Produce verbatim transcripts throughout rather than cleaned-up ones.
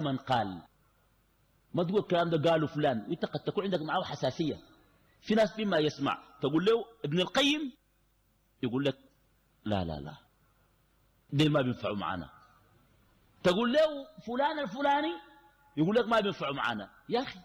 من قال، ما تقول الكلام ده قالوا فلان، وانت قد تكون عندك معه حساسية. في ناس بما يسمع تقول له ابن القيم، يقول لك لا لا لا دي ما بينفعوا معنا. تقول له فلان الفلاني، يقول لك ما بينفعوا معنا. يا أخي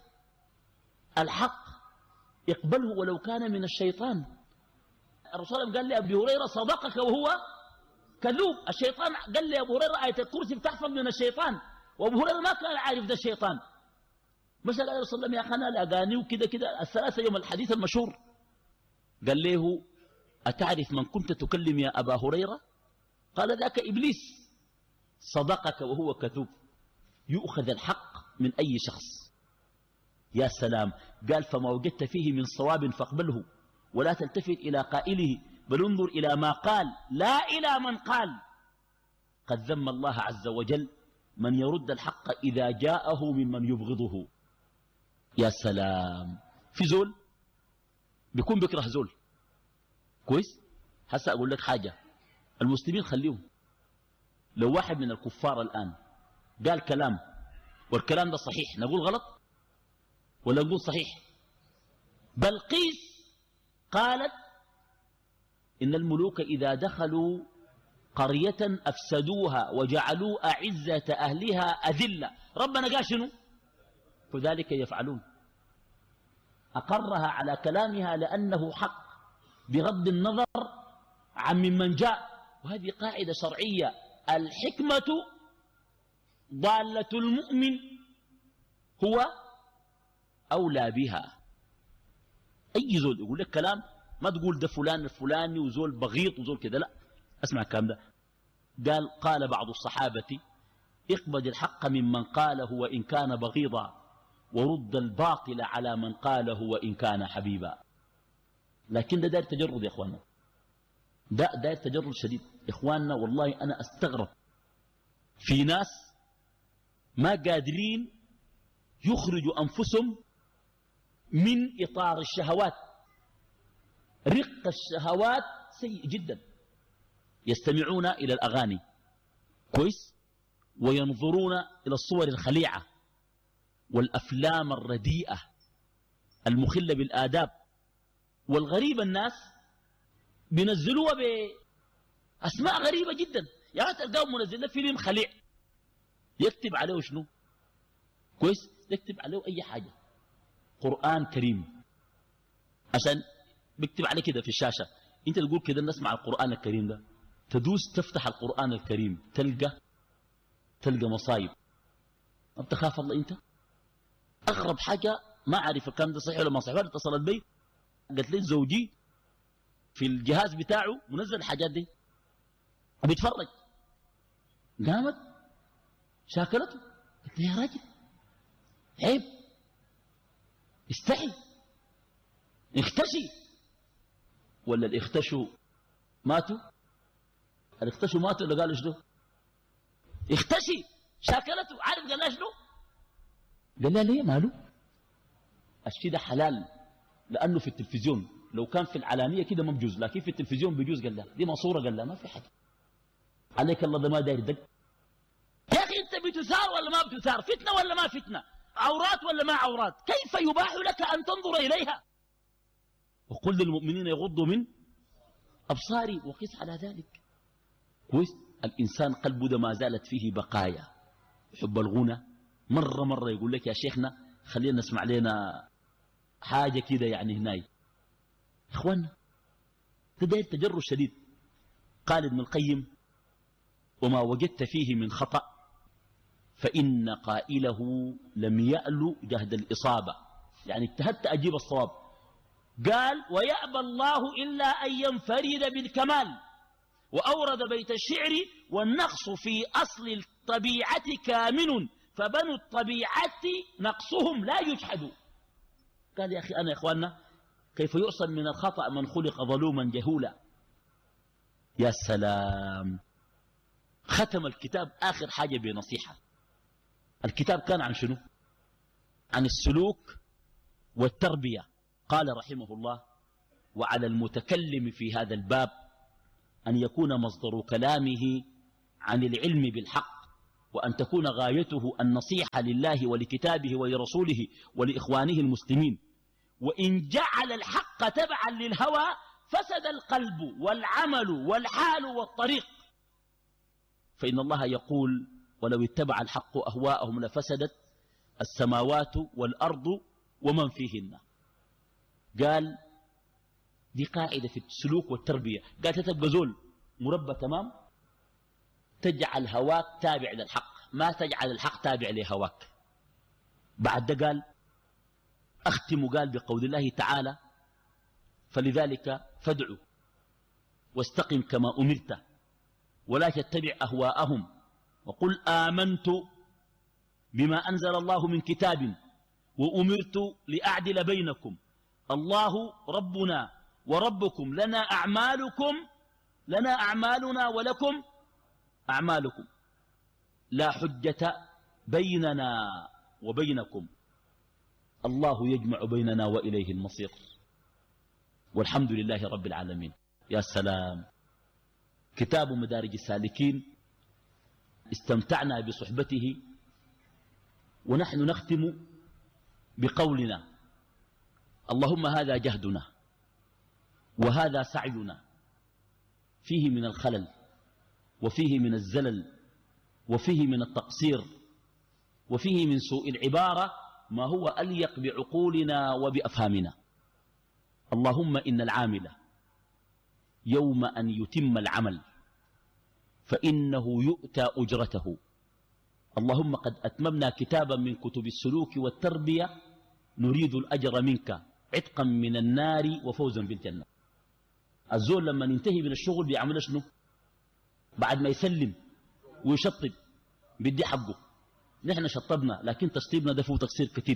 الحق اقبله ولو كان من الشيطان. الرسول قال لأبي هريرة صدقك وهو كذوب. الشيطان قال لأبو هريرة آية الكرسي بتحفظ من الشيطان، وأبو هريرة ما كان عارف ده الشيطان. مش قال الرسول صلى الله عليه وسلم يا أخانا الأغاني وكده كده الثلاثة يوم الحديث المشهور. قال له أتعرف من كنت تكلم يا أبا هريرة؟ قال ذاك إبليس. صدقك وهو كذوب. يؤخذ الحق من أي شخص. يا سلام. قال فما وجدت فيه من صواب فاقبله ولا تلتفت إلى قائله، بل انظر إلى ما قال لا إلى من قال. قد ذم الله عز وجل من يرد الحق إذا جاءه ممن يبغضه. يا سلام. في زول بيكون بيكره زول كويس. هسا أقول لك حاجة، المسلمين خليهم. لو واحد من الكفار الآن قال كلام والكلام ده صحيح، نقول غلط ولا نقول صحيح؟ بلقيس قالت إن الملوك إذا دخلوا قرية أفسدوها وجعلوا أعزة أهلها أذلة. ربنا قال شنو؟ فذلك يفعلون. أقرها على كلامها لأنه حق بغض النظر عن ممن جاء. وهذه قاعدة شرعية، الحكمة ضالة المؤمن هو أولى بها. أي زول يقول لك كلام ما تقول ده فلان الفلاني وزول بغيط وزول كده، لا. اسمع الكلام ده. قال قال بعض الصحابة اقبض الحق ممن قاله وإن كان بغيضا، ورد الباطل على من قاله وإن كان حبيبا. لكن ده داير تجرد يا إخواننا، ده داير تجرد شديد يا إخواننا. والله أنا أستغرب في ناس ما قادرين يخرجوا أنفسهم من إطار الشهوات. رق الشهوات سيء جدا. يستمعون إلى الأغاني كويس، وينظرون إلى الصور الخليعة والأفلام الرديئة المخلة بالآداب. والغريب الناس بينزلوها بأسماء غريبة جدا. يعني تلقاهم منزل فيلم خليع، يكتب عليه شنو كويس، يكتب عليه أي حاجة قرآن كريم، عشان بيكتب عليه كده في الشاشة. انت تقول كده نسمع القرآن الكريم ده، تدوس تفتح القرآن الكريم تلقى تلقى مصايب. ما بتخاف الله انت؟ اغرب حاجة ما عارف الكلام ده صحيح ولا ما صحيح. اتصلت بي قالت لي زوجي في الجهاز بتاعه منزل الحاجات دي وبيتفرج. قامت شاكلته، قلت يا راجل عيب، استحي، اختشي. ولا الاختشوا ماتوا؟ الاختشوا ماتوا ولا قالوا شنو؟ اختشي شاكلته. عارف قال لها شنو؟ قال لها ليه ماله؟ الشيء ده حلال لأنه في التلفزيون، لو كان في العلانية كده ما بجوز، لكن في التلفزيون بيجوز. قال لها دي مصورة، قال لها ما في حاجة عليك الله، ده ما داير دق. يا أخي أنت بتثار ولا ما بتثار؟ فتنة ولا ما فتنة؟ عورات ولا ما عورات؟ كيف يباح لك أن تنظر إليها؟ وقل للمؤمنين يغضوا من أبصاري وقس على ذلك. كويس. الإنسان قلبه ده ما زالت فيه بقايا حب الغنى. مرة مرة يقول لك يا شيخنا خلينا نسمع لنا حاجة كده يعني هناي. إخوانا تدير تجرد شديد. قال ابن القيم وما وجدت فيه من خطأ فإن قائله لم يأل جهد الإصابة. يعني اجتهدت أجيب الصواب. قال ويأبى الله إلا أن ينفرد بالكمال. وأورد بيت الشعر والنقص في أصل الطبيعة كامن فبنو الطبيعة نقصهم لا يجحد. قال يا أخي أنا يا إخواننا كيف يؤصل من الخطأ من خلق ظلوما جهولا. يا سلام. ختم الكتاب آخر حاجة بنصيحة. الكتاب كان عن شنو؟ عن السلوك والتربية. قال رحمه الله وعلى المتكلم في هذا الباب أن يكون مصدر كلامه عن العلم بالحق وأن تكون غايته النصيحة لله ولكتابه ولرسوله ولإخوانه المسلمين. وإن جعل الحق تبعا للهوى فسد القلب والعمل والحال والطريق. فإن الله يقول ولو اتبع الحق أهواءهم لفسدت السماوات والأرض ومن فيهن. قال دي قاعدة في السلوك والتربية. قال تتبقى زول مربى تمام، تجعل هواك تابع للحق، ما تجعل الحق تابع لهواك. بعد ده قال أختم قال بقول الله تعالى فلذلك فادعوا واستقم كما أمرت ولا تتبع أهواءهم وقل آمنت بما أنزل الله من كتاب وأمرت لأعدل بينكم الله ربنا وربكم لنا أعمالكم لنا أعمالنا ولكم أعمالكم لا حجة بيننا وبينكم الله يجمع بيننا وإليه المصير. والحمد لله رب العالمين. يا سلام. كتاب مدارج السالكين استمتعنا بصحبته، ونحن نختم بقولنا اللهم هذا جهدنا وهذا سعينا، فيه من الخلل وفيه من الزلل وفيه من التقصير وفيه من سوء العبارة ما هو أليق بعقولنا وبأفهامنا. اللهم إن العامل يوم أن يتم العمل فإنه يؤتى أجرته. اللهم قد أتممنا كتابا من كتب السلوك والتربية نريد الأجر منك عتقا من النار وفوزا بالجنة. الزول لما ننتهي من الشغل بيعمل شنو؟ بعد ما يسلم ويشطب بدي حقه. نحن شطبنا لكن تشطيبنا ده فيه تقصير كثير،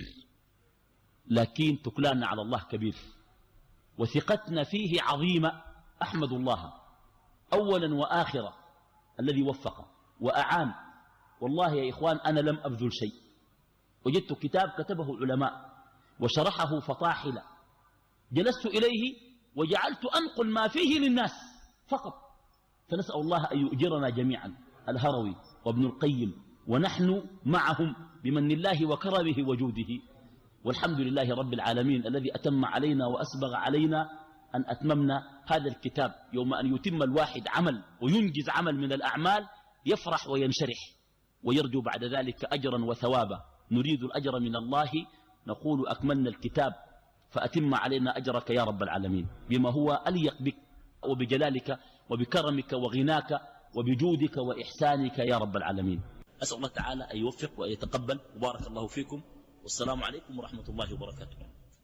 لكن تكلاننا على الله كبير وثقتنا فيه عظيمة. أحمد الله أولا وآخرا الذي وفق وأعان. والله يا إخوان أنا لم أبذل شيء، وجدت كتاب كتبه العلماء وشرحه فطاحلا، جلست إليه وجعلت أنقل ما فيه للناس فقط. فنسأل الله أن يؤجرنا جميعا، الهروي وابن القيم ونحن معهم بمن الله وكرمه وجوده. والحمد لله رب العالمين الذي أتم علينا وأسبغ علينا أن أتممنا هذا الكتاب. يوم أن يتم الواحد عمل وينجز عمل من الأعمال يفرح وينشرح ويرجو بعد ذلك أجرا وثوابا. نريد الأجر من الله، نقول أكملنا الكتاب فأتم علينا أجرك يا رب العالمين بما هو أليق بك وبجلالك وبكرمك وغناك وبجودك وإحسانك يا رب العالمين. أسأل الله تعالى أن يوفق وأن يتقبل، وبارك الله فيكم، والسلام عليكم ورحمة الله وبركاته.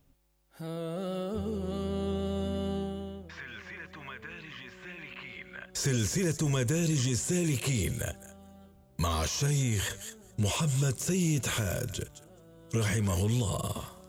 سلسلة مدارج السالكين سلسلة مدارج السالكين مع الشيخ محمد سيد حاج رحمه الله.